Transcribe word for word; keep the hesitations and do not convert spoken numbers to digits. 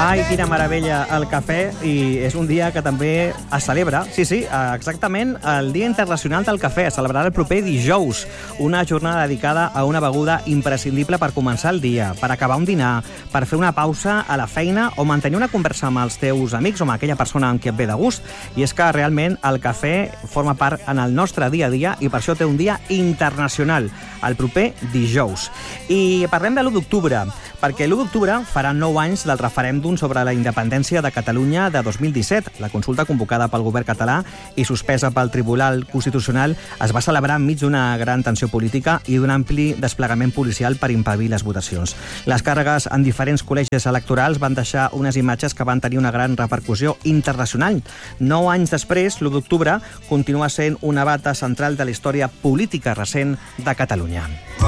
Ai, quina meravella el cafè, i és un dia que també es celebra, sí, sí, exactament, el Dia Internacional del Cafè. Es celebrarà el proper dijous, una jornada dedicada a una beguda imprescindible per començar el dia, per acabar un dinar, per fer una pausa a la feina o mantenir una conversa amb els teus amics o amb aquella persona amb qui et ve de gust. I és que realment el cafè forma part en el nostre dia a dia i per això té un dia internacional, el proper dijous. I parlem de l'u d'octubre, perquè l'u d'octubre farà nou anys del referèndum sobre la independència de Catalunya de dos mil disset. La consulta convocada pel govern català i suspesa pel Tribunal Constitucional es va celebrar enmig d'una gran tensió política i d'un ampli desplegament policial per impedir les votacions. Les càrregues en diferents col·legis electorals van deixar unes imatges que van tenir una gran repercussió internacional. Nou anys després, l'u d'octubre continua sent una data central de la història política recent de Catalunya.